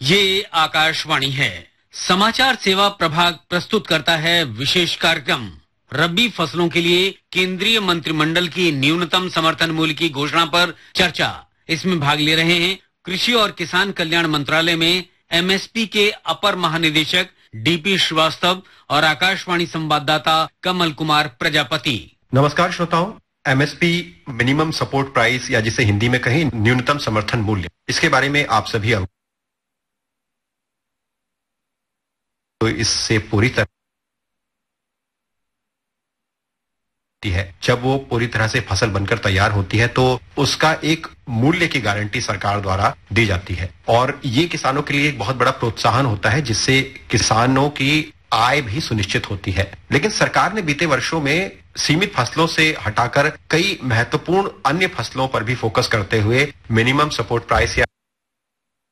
ये आकाशवाणी है। समाचार सेवा प्रभाग प्रस्तुत करता है विशेष कार्यक्रम। रबी फसलों के लिए केंद्रीय मंत्रिमंडल की न्यूनतम समर्थन मूल्य की घोषणा पर चर्चा। इसमें भाग ले रहे हैं कृषि और किसान कल्याण मंत्रालय में एमएसपी के अपर महानिदेशक डीपी श्रीवास्तव और आकाशवाणी संवाददाता कमल कुमार प्रजापति। नमस्कार श्रोताओं, एमएसपी मिनिमम सपोर्ट प्राइस या जिसे हिंदी में कहें न्यूनतम समर्थन मूल्य, इसके बारे में आप सभी तो इससे पूरी तरह है। जब वो पूरी तरह से फसल बनकर तैयार होती है तो उसका एक मूल्य की गारंटी सरकार द्वारा दी जाती है और ये किसानों के लिए एक बहुत बड़ा प्रोत्साहन होता है, जिससे किसानों की आय भी सुनिश्चित होती है। लेकिन सरकार ने बीते वर्षों में सीमित फसलों से हटाकर कई महत्वपूर्ण अन्य फसलों पर भी फोकस करते हुए मिनिमम सपोर्ट प्राइस या